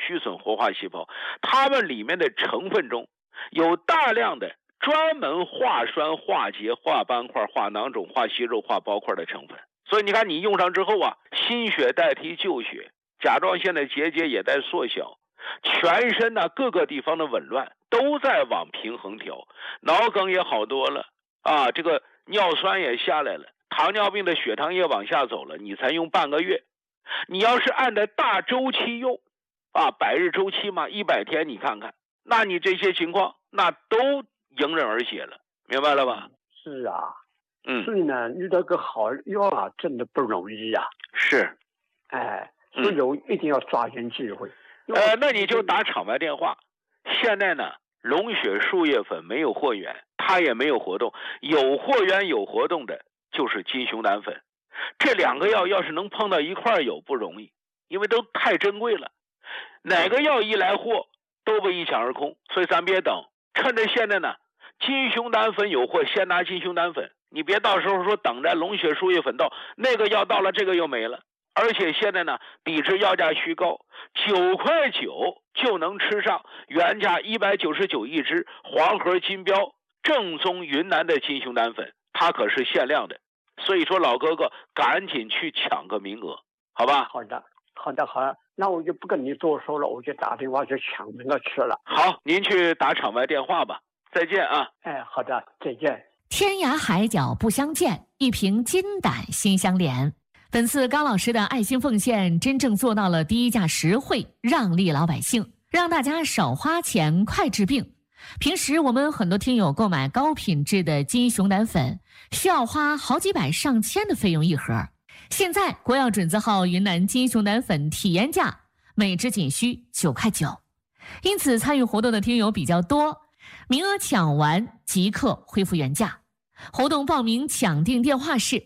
虚损活化细胞，它们里面的成分中有大量的专门化栓、化结、化斑块、化囊肿、化息肉、化包块的成分。所以你看，你用上之后啊，新血代替旧血，甲状腺的结节也在缩小，全身呢各个地方的紊乱都在往平衡调，脑梗也好多了啊，这个尿酸也下来了，糖尿病的血糖也往下走了，你才用半个月。你要是按照大周期用啊，100日周期嘛，100天你看看，那你这些情况那都迎刃而解了，明白了吧？ 是啊，所以呢，遇到个好药啊，真的不容易啊。 是， 所以我一定要抓紧机会。 那你就打场外电话。现在呢，龙血树叶粉没有货源，它也没有活动，有货源有活动的就是金熊胆粉。这两个药要是能碰到一块儿有不容易，因为都太珍贵了，哪个药一来货都被一抢而空，所以咱别等，趁着现在呢，金熊胆粉有货，先拿金熊胆粉，你别到时候说等着龙血树叶粉到，那个药到了这个又没了。而且现在呢，抵制药价虚高，9.9块就能吃上原价199一支黄河金标正宗云南的金熊胆粉，它可是限量的。所以说老哥哥赶紧去抢个名额，好吧？ 好的，那我就不跟你多说了，我就打电话去抢名额去了。 好，您去打场外电话吧。再见啊！ 好的，再见。 天涯海角不相见，一瓶金胆心相连。本次高老师的爱心奉献真正做到了低价实惠，让利老百姓，让大家少花钱快治病。平时我们很多听友购买高品质的金熊胆粉需要花好几百上千的费用一盒，现在国药准字号云南金熊胆粉体验价每支仅需9.9块，因此参与活动的听友比较多，名额抢完即刻恢复原价。活动报名抢订电话是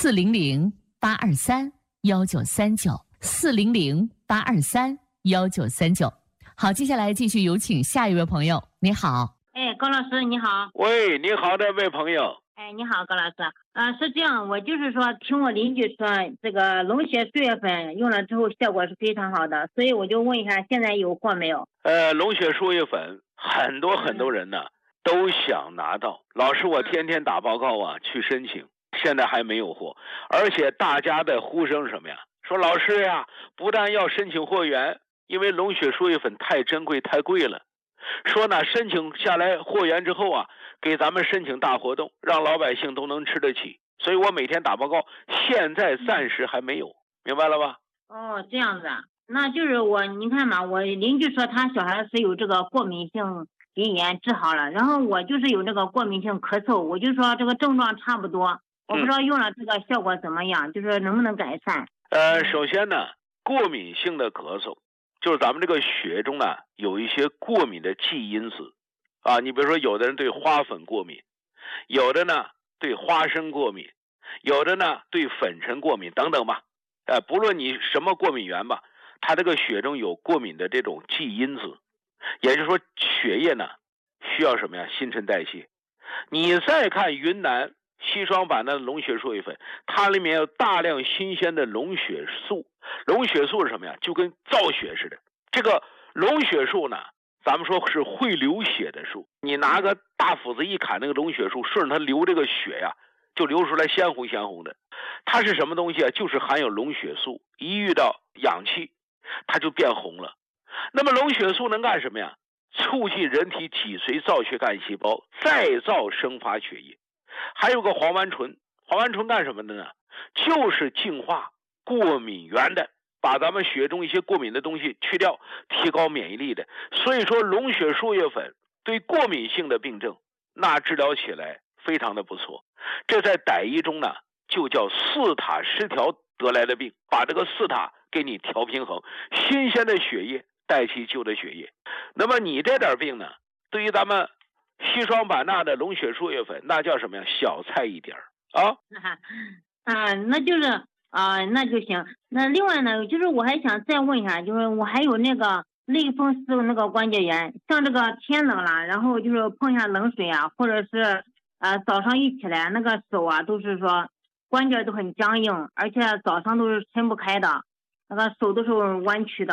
400-823-1939，400-823-1939。好，接下来继续有请下一位朋友。你好。 高老师你好。 喂，你好，这位朋友。 你好，高老师。是这样，我就是说听我邻居说这个龙血树叶粉用了之后效果是非常好的，所以我就问一下现在有货没有？ 龙血树叶粉很多人呢都想拿到，老师我天天打报告啊去申请，现在还没有货，而且大家的呼声什么呀？说老师呀，不但要申请货源，因为龙血树叶粉太珍贵太贵了，说呢申请下来货源之后啊，给咱们申请大活动，让老百姓都能吃得起，所以我每天打报告，现在暂时还没有，明白了吧？ 这样子啊，那就是您看嘛，我邻居说他小孩是有这个过敏性鼻炎治好了，然后我就是有这个过敏性咳嗽，我就说这个症状差不多，我不知道用了这个效果怎么样，就是能不能改善？ 首先呢，过敏性的咳嗽就是咱们这个血中呢有一些过敏的忌因子啊，你比如说有的人对花粉过敏，有的呢对花生过敏，有的呢对粉尘过敏等等吧。不论你什么过敏源吧，它这个血中有过敏的这种忌因子，也就是说血液呢需要什么呀？新陈代谢。你再看云南硒霜版的龙血树叶粉，它里面有大量新鲜的龙血素。龙血素是什么呀？就跟造血似的。这个龙血素呢，咱们说是会流血的素，你拿个大斧子一砍那个龙血素，顺着它流这个血呀，就流出来鲜红的。它是什么东西啊？就是含有龙血素，一遇到氧气它就变红了。那么龙血素能干什么呀？促进人体脊髓造血干细胞再造生发血液。还有个黄烷醇，黄烷醇干什么的呢？就是净化过敏源的，把咱们血中一些过敏的东西去掉，提高免疫力的。所以说龙血树叶粉对过敏性的病症那治疗起来非常的不错。这在傣医中呢就叫四塔失调得来的病，把这个四塔给你调平衡，新鲜的血液代替旧的血液。那么你这点病呢，对于咱们硒霜版钠的龙血树叶粉那叫什么呀？小菜一碟啊。 那就是那就行。那另外呢，就是我还想再问一下，就是我还有那个类风湿那个关节炎，像这个天冷了，然后就是碰一下冷水啊，或者是早上一起来那个手啊都是说关节都很僵硬，而且早上都是伸不开的，那个手都是弯曲的。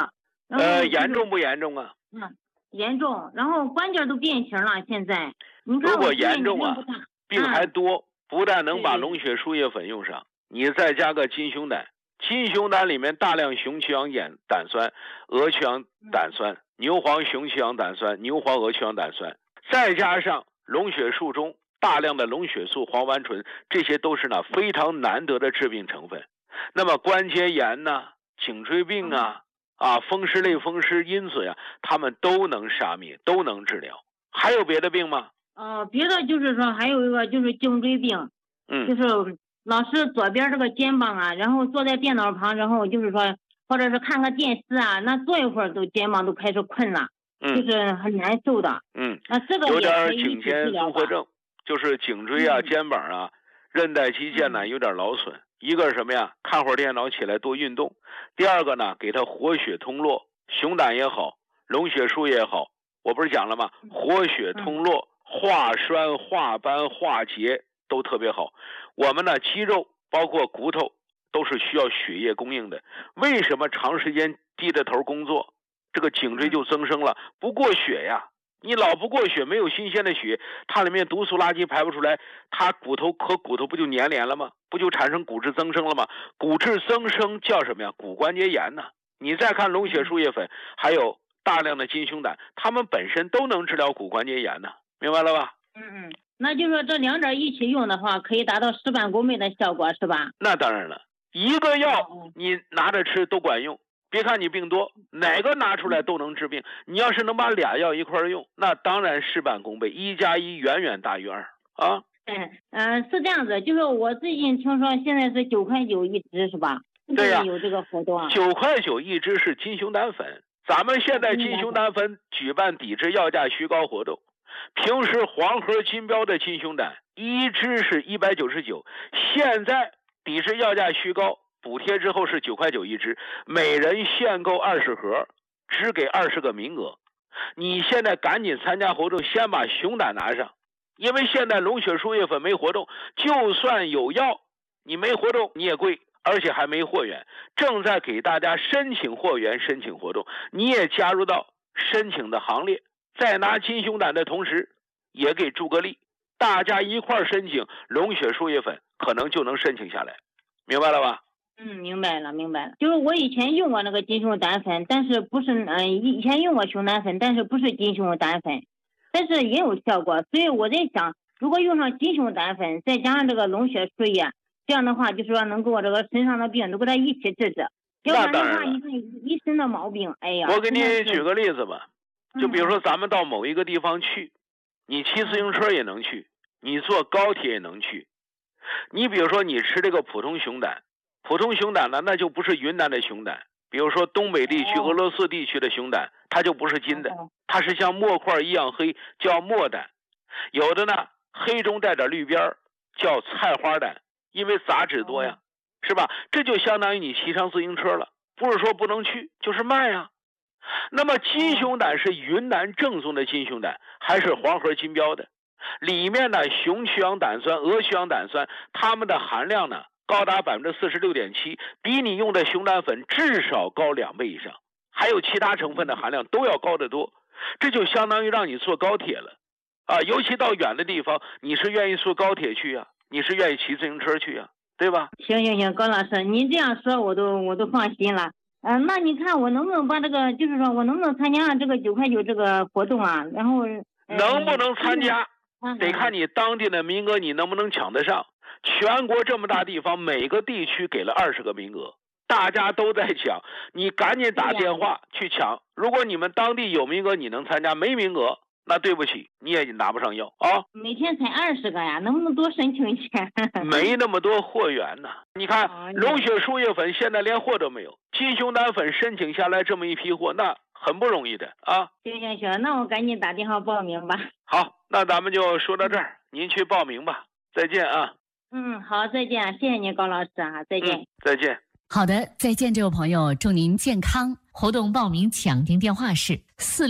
严重不严重啊？ 严重，然后关节都变形了。现在你看， 如果严重啊，病还多，不但能把对龙血输液粉用上，你再加个金熊胆，金熊胆里面大量雄曲氧胆酸、鹅曲氧胆酸、牛黄雄曲氧胆酸、牛黄鹅曲氧胆酸，再加上龙血素中大量的龙血素、黄烷醇，这些都是呢非常难得的致病成分。那么关节炎呐、颈椎病啊、风湿类风湿因子呀，它们都能杀灭，都能治疗。还有别的病吗？ 别的就是说还有一个就是颈椎病，就是老是左边这个肩膀啊，然后坐在电脑旁，然后就是说或者是看个电视啊，那坐一会儿都肩膀都开始困了，就是很难受的。这个有点颈肩综合症，就是颈椎啊、肩膀啊、韧带肌腱呢有点劳损。一个是什么呀？看会儿电脑起来多运动。第二个呢，给它活血通络，熊胆也好，龙血素也好，我不是讲了吗？活血通络、化栓、化斑、化结都特别好。我们呢，肌肉包括骨头都是需要血液供应的。为什么长时间低着头工作，这个颈椎就增生了？不过血呀。你老不过血，没有新鲜的血，它里面毒素垃圾排不出来，它骨头和骨头不就粘连了吗？不就产生骨质增生了吗？骨质增生叫什么呀？骨关节炎呢。你再看龙血输液粉，还有大量的金熊胆，它们本身都能治疗骨关节炎呢，明白了吧？ 那就说这两者一起用的话，可以达到事半功倍的效果，是吧？ 那当然了，一个药你拿着吃都管用。别看你病多，哪个拿出来都能治病。你要是能把俩药一块用，那当然事半功倍，1+1远远大于2啊。 是这样子，就是我最近听说现在是9块9一支，是吧？ 对呀， 有这个活动啊。 9块9一支是金熊胆粉，咱们现在金熊胆粉举办抵制药价虚高活动。平时黄盒金标的金熊胆一支是199，现在抵制药价虚高。补贴之后是9块9一支，每人限购20盒，只给20个名额。你现在赶紧参加活动，先把熊胆拿上，因为现在龙血输液粉没活动，就算有药，你没活动你也贵，而且还没货源。正在给大家申请货源、申请活动，你也加入到申请的行列。在拿金熊胆的同时，也给助个力，大家一块申请龙血输液粉，可能就能申请下来，明白了吧？ 明白了。就是我以前用过那个金熊胆粉，但是不是以前用过熊胆粉，但是不是金熊胆粉，但是也有效果。所以我在想，如果用上金熊胆粉，再加上这个龙血输液，这样的话就是说能给我这个身上的病都给它一起治治。要不然的话，你看一身的毛病，哎呀。 我给你举个例子吧，就比如说咱们到某一个地方去，你骑自行车也能去，你坐高铁也能去。你比如说你吃这个普通熊胆。普通熊胆呢，那就不是云南的熊胆，比如说东北地区、俄罗斯地区的熊胆，它就不是金的，它是像墨块一样黑，叫墨胆。有的呢，黑中带点绿边，叫菜花胆，因为杂质多呀，是吧？这就相当于你骑上自行车了，不是说不能去，就是慢呀。那么金熊胆是云南正宗的金熊胆，还是黄盒金标的？里面呢，雄曲氧胆酸、鹅曲氧胆酸，它们的含量呢？高达46.7%，比你用的熊胆粉至少高2倍以上，还有其他成分的含量都要高得多，这就相当于让你坐高铁了啊！尤其到远的地方，你是愿意坐高铁去呀，你是愿意骑自行车去呀，对吧？ 行，高老师，您这样说我都放心了。那你看我能不能把这个，就是说我能不能参加这个9块9这个活动啊？然后能不能参加，得看你当地的名额你能不能抢得上。全国这么大地方，每个地区给了20个名额，大家都在抢，你赶紧打电话去抢。如果你们当地有名额，你能参加；没名额，那对不起，你也拿不上药啊。 每天才20个呀，能不能多申请一些？ 没那么多货源呢。你看，龙血输液粉现在连货都没有，金熊胆粉申请下来这么一批货，那很不容易的啊。 行，那我赶紧打电话报名吧。 好，那咱们就说到这儿，您去报名吧。再见啊。 好，再见，谢谢您高老师啊，再见。 再见。 好的，再见，这位朋友，祝您健康。活动报名抢订电话是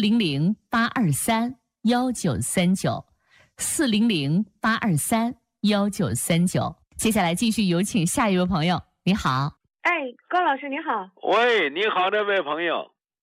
400-823-1939，400-823-1939。接下来继续有请下一位朋友，你好。 高老师你好。 喂，你好，这位朋友。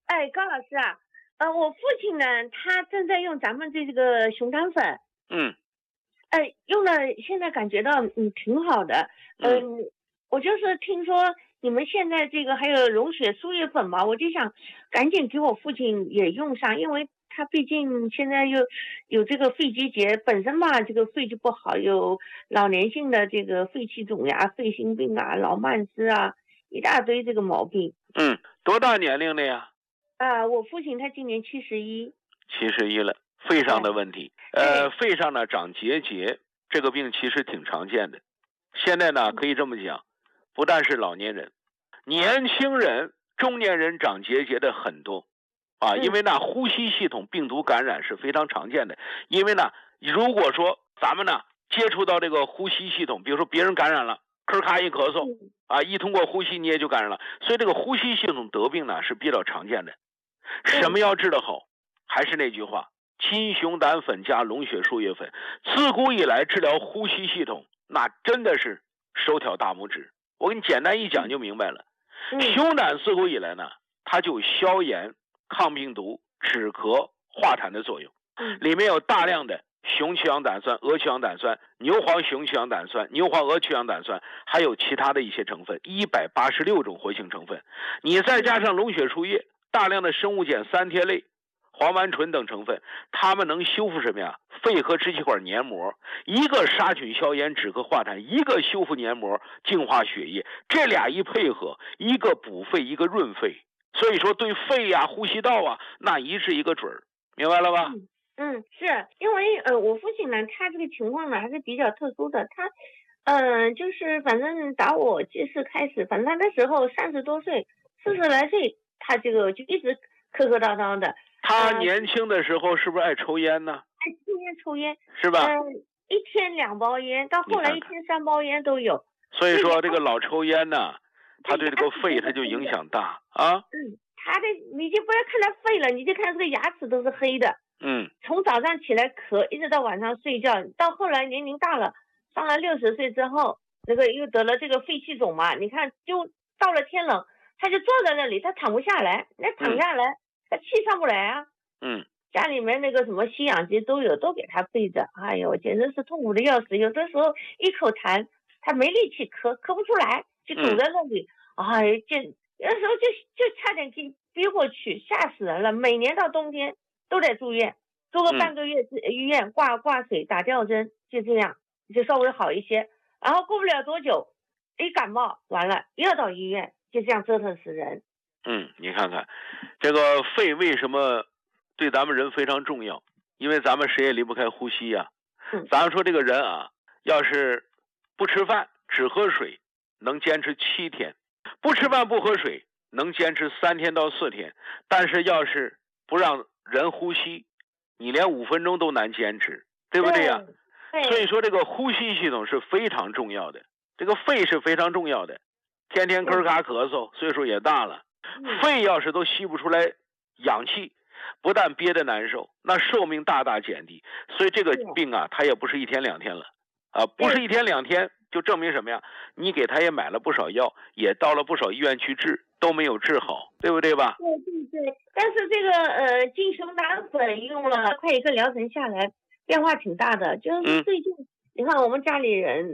哎，高老师啊，我父亲呢，他正在用咱们这个熊胆粉，用了，现在感觉到挺好的，我就是听说你们现在这个还有溶血输液粉嘛，我就想赶紧给我父亲也用上，因为他毕竟现在又有这个肺结节，本身嘛这个肺就不好，有老年性的这个肺气肿呀、肺心病啊、老慢支啊，一大堆这个毛病。 多大年龄了呀？ 我父亲他今年71。 71了，肺上的问题。肺上呢长结节，这个病其实挺常见的。现在呢可以这么讲，不但是老年人，年轻人、中年人长结节的很多因为呢呼吸系统病毒感染是非常常见的。因为呢如果说咱们呢接触到这个呼吸系统，比如说别人感染了，咳咔一咳嗽一通过呼吸你也就感染了，所以这个呼吸系统得病呢是比较常见的。什么要治得好？还是那句话，金熊胆粉加龙血输液粉，自古以来治疗呼吸系统那真的是手挑大拇指。我给你简单一讲就明白了。熊胆自古以来呢，它就消炎、抗病毒、止咳、化痰的作用。里面有大量的雄曲氧胆酸、鹅曲氧胆酸、牛黄雄曲氧胆酸、牛黄鹅曲氧胆酸，还有其他的一些成分，186种活性成分。你再加上龙血输液，大量的生物碱、三萜类、黄烷醇等成分，它们能修复什么呀？肺和支气管黏膜，一个杀菌消炎止咳化痰，一个修复黏膜净化血液，这俩一配合，一个补肺，一个润肺，所以说对肺呀、呼吸道那一治一个准儿，明白了吧？ 是因为我父亲呢，他这个情况呢还是比较特殊的，他就是反正打我记事开始，反正他那时候30多岁，40来岁，他这个就一直磕磕叨叨的。 他年轻的时候是不是爱抽烟呢？ 爱抽烟是吧？ 一天2包烟，到后来一天3包烟都有。 所以说这个老抽烟呢，他对这个肺他就影响大他的你就不要看他肺了，你就看这个牙齿都是黑的。从早上起来咳，一直到晚上睡觉，到后来年龄大了，上了60岁之后，那个又得了这个肺气肿嘛。你看，就到了天冷，他就坐在那里，他躺不下来，那躺下来，他气上不来啊。家里面那个什么吸氧机都有，都给他备着。哎呦，简直是痛苦的要死。有的时候一口痰，他没力气咳不出来，就堵在那里。有的时候就差点给逼过去，吓死人了。每年到冬天都得住院，住个半个月，医院挂水打吊针，就这样就稍微好一些。然后过不了多久，一感冒完了又要到医院，就这样折腾死人。 你看看这个肺为什么对咱们人非常重要？因为咱们谁也离不开呼吸呀。咱们说这个人要是不吃饭只喝水，能坚持7天；不吃饭不喝水，能坚持3天到4天。但是要是不让人呼吸，你连5分钟都难坚持，对不对呀？所以说这个呼吸系统是非常重要的，这个肺是非常重要的。天天咳咔咳嗽，岁数也大了，肺要是都吸不出来氧气，不但憋得难受，那寿命大大减低。所以这个病它也不是1天2天了不是1天2天，就证明什么呀？你给他也买了不少药，也到了不少医院去治，都没有治好，对不对吧？ 对。但是这个金熊胆粉用了快1个疗程下来，变化挺大的。就是最近你看我们家里人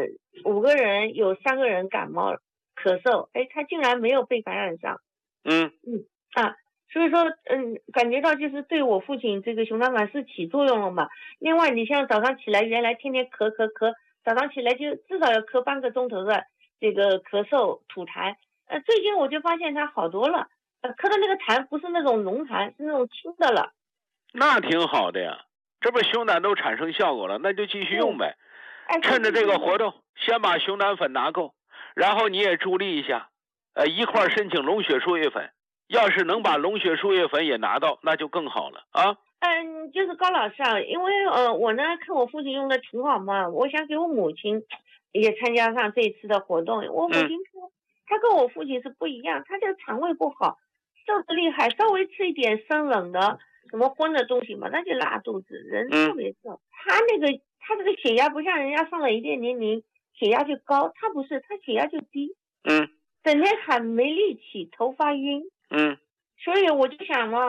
5个人有3个人感冒咳嗽，他竟然没有被感染上。所以说感觉到就是对我父亲这个熊胆粉是起作用了嘛。另外你像早上起来原来天天咳，早上起来就至少要咳半个钟头的这个咳嗽吐痰，最近我就发现他好多了，咳的那个痰不是那种浓痰，是那种轻的了。 那挺好的呀，这不熊胆都产生效果了，那就继续用呗。趁着这个活动，先把熊胆粉拿够，然后你也助力一下，一块申请龙血输液粉。要是能把龙血输液粉也拿到，那就更好了就是高老师因为我呢看我父亲用的挺好嘛，我想给我母亲也参加上这一次的活动。我母亲说他跟我父亲是不一样，他这个肠胃不好，瘦的厉害，稍微吃一点生冷的什么荤的东西嘛，那就拉肚子，人特别瘦。他这个血压不像人家上了一定年龄血压就高，他不是，他血压就低。整天喊没力气，头发晕。 所以我就想嘛，